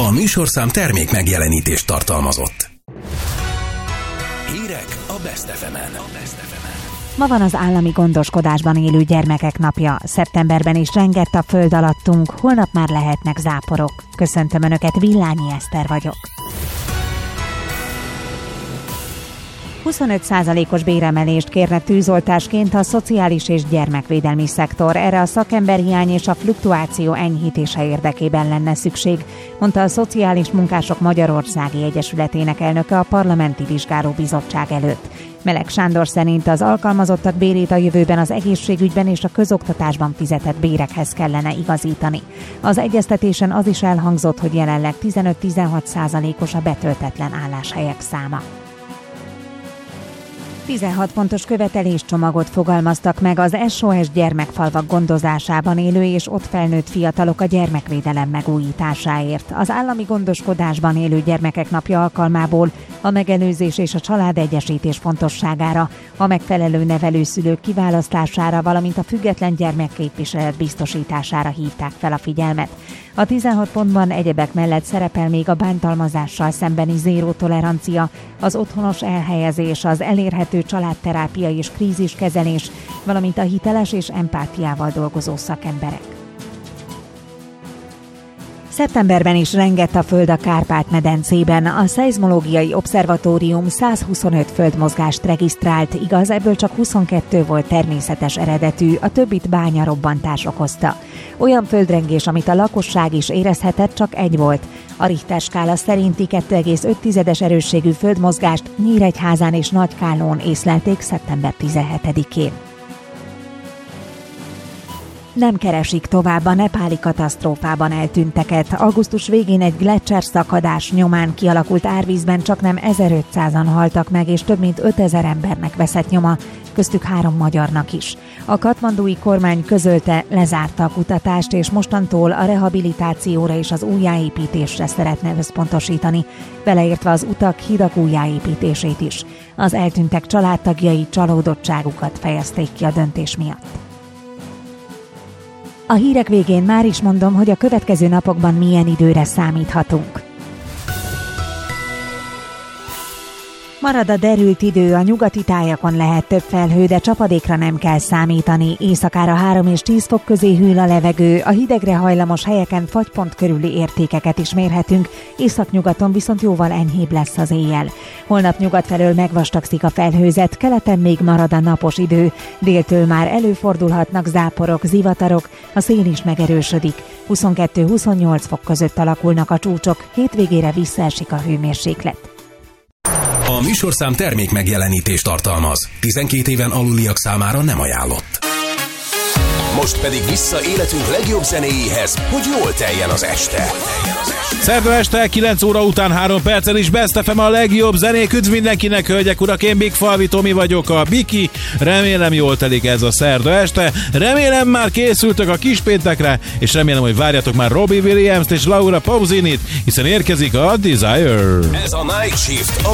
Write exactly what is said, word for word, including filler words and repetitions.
A műsorszám termék megjelenítést tartalmazott. Hírek a Best ef emen. Ma van az állami gondoskodásban élő gyermekek napja. Szeptemberben is rengett a föld alattunk, holnap már lehetnek záporok. Köszöntöm Önöket, Villányi Eszter vagyok. huszonöt százalékos béremelést kérne tűzoltásként a szociális és gyermekvédelmi szektor. Erre a szakemberhiány és a fluktuáció enyhítése érdekében lenne szükség, mondta a Szociális Munkások Magyarországi Egyesületének elnöke a Parlamenti Vizsgálóbizottság előtt. Meleg Sándor szerint az alkalmazottak bérét a jövőben az egészségügyben és a közoktatásban fizetett bérekhez kellene igazítani. Az egyeztetésen az is elhangzott, hogy jelenleg tizenöt-tizenhat százalékos a betöltetlen álláshelyek száma. tizenhat pontos követeléscsomagot fogalmaztak meg az es o es gyermekfalvak gondozásában élő és ott felnőtt fiatalok a gyermekvédelem megújításáért. Az állami gondoskodásban élő gyermekek napja alkalmából a megelőzés és a családegyesítés fontosságára, a megfelelő nevelőszülők kiválasztására, valamint a független gyermekképviselet biztosítására hívták fel a figyelmet. A tizenhat pontban egyebek mellett szerepel még a bántalmazással szembeni zéró tolerancia, az otthonos elhelyezés, az elérhető családterápia és kríziskezelés, valamint a hiteles és empátiával dolgozó szakemberek. Szeptemberben is rengett a föld a Kárpát-medencében. A Szeizmológiai Obszervatórium százhuszonöt földmozgást regisztrált, igaz, ebből csak huszonkettő volt természetes eredetű, a többit bányarobbantás okozta. Olyan földrengés, amit a lakosság is érezhetett, csak egy volt. A Richter skála szerinti kettő egész öt erősségű földmozgást Nyíregyházán és Nagykállón észlelték szeptember tizenhetedikén. Nem keresik tovább a nepáli katasztrófában eltűnteket. Augusztus végén egy gleccser szakadás nyomán kialakult árvízben csaknem ezerötszázan haltak meg, és több mint ötezer embernek veszett nyoma, köztük három magyarnak is. A katmandui kormány közölte, lezárta a kutatást, és mostantól a rehabilitációra és az újjáépítésre szeretne összpontosítani, beleértve az utak, hidak újjáépítését is. Az eltűntek családtagjai csalódottságukat fejezték ki a döntés miatt. A hírek végén már is mondom, hogy a következő napokban milyen időre számíthatunk. Marad a derült idő, a nyugati tájakon lehet több felhő, de csapadékra nem kell számítani. Éjszakára három és tíz fok közé hűl a levegő, a hidegre hajlamos helyeken fagypont körüli értékeket is mérhetünk, északnyugaton viszont jóval enyhébb lesz az éjjel. Holnap nyugat felől megvastagszik a felhőzet, keleten még marad a napos idő, déltől már előfordulhatnak záporok, zivatarok, a szél is megerősödik. huszonkettő-huszonnyolc fok között alakulnak a csúcsok, hétvégére visszaesik a hőmérséklet. A műsorszám termék megjelenítést tartalmaz. tizenkét éven aluliak számára nem ajánlott. Most pedig vissza életünk legjobb zenéjéhez, hogy jól teljen az este. Szerda este kilenc óra után három perccel is Best ef em a legjobb zenék. Üdv mindenkinek, hölgyek, urak, én Big Falvi Tomi vagyok, a Biki. Remélem jól telik ez a szerda este. Remélem már készültök a kispéntekre, és remélem, hogy várjatok már Robbie Williams-t és Laura Pauzinit, hiszen érkezik a Desire. Ez a Night Shift.